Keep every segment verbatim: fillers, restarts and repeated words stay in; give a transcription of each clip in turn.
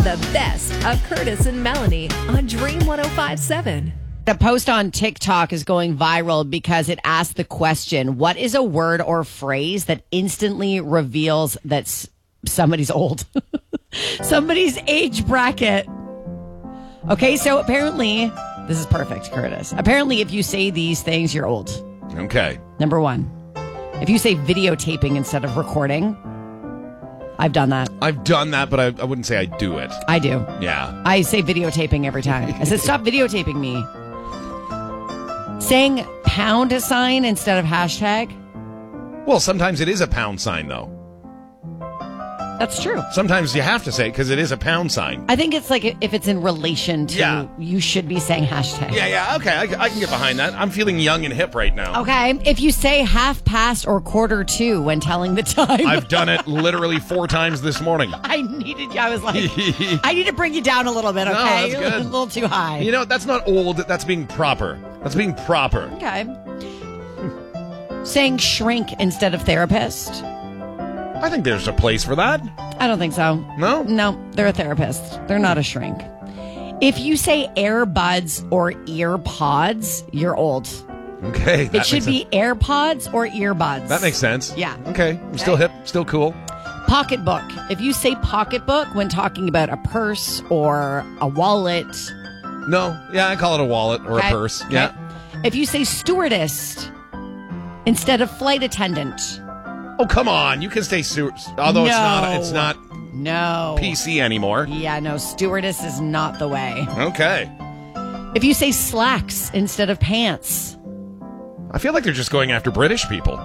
the best of Curtis and Melanie on Dream one oh five point seven. A post on TikTok is going viral because it asked the question, what is a word or phrase that instantly reveals that s- somebody's old? Somebody's age bracket. Okay, so apparently, this is perfect, Curtis. Apparently, if you say these things, you're old. Okay. Number one, if you say videotaping instead of recording, I've done that. I've done that, but I, I wouldn't say I do it. I do. Yeah. I say videotaping every time. I said, stop videotaping me. Saying pound sign instead of hashtag. Well, sometimes it is a pound sign, though. That's true. Sometimes you have to say it because it is a pound sign. I think it's like if it's in relation to, Yeah. you should be saying hashtag. Yeah, yeah, okay. I, I can get behind that. I'm feeling young and hip right now. Okay. If you say half past or quarter to when telling the time. I've done it literally four times this morning. I needed you. I was like, I need to bring you down a little bit, okay? No, that's You're good. a little too high. You know, that's not old. That's being proper. That's being proper. Okay. Saying shrink instead of therapist. I think there's a place for that. I don't think so. No? No, they're a therapist. They're not a shrink. If you say earbuds or ear pods, you're old. Okay. It should be AirPods or earbuds. That makes sense. Yeah. Okay. I'm still hip, still cool. Pocketbook. If you say pocketbook when talking about a purse or a wallet. No. Yeah, I call it a wallet or Okay. a purse. Okay. Yeah. If you say stewardess instead of flight attendant. Oh, come on. You can stay su- although it's not No. it's not No. P C anymore. Yeah, no, stewardess is not the way. Okay. If you say slacks instead of pants. I feel like they're just going after British people.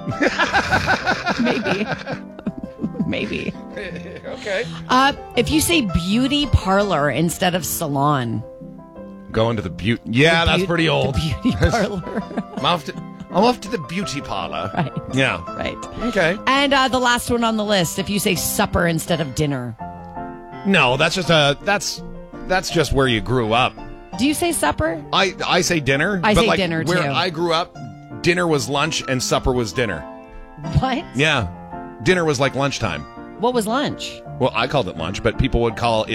Maybe. Maybe. Okay. Uh, if you say beauty parlor instead of salon. Going to the beauty. Yeah, The that's beau- pretty old. The beauty parlor. I'm off to I'm off to the beauty parlor. Right. Yeah. Right. Okay. And uh, the last one on the list, if you say supper instead of dinner. No, that's just a that's that's just where you grew up. Do you say supper? I I say dinner. I but say like dinner, where too. I grew up, dinner was lunch and supper was dinner. What? Yeah. Dinner was like lunchtime. What was lunch? Well, I called it lunch, but people would call it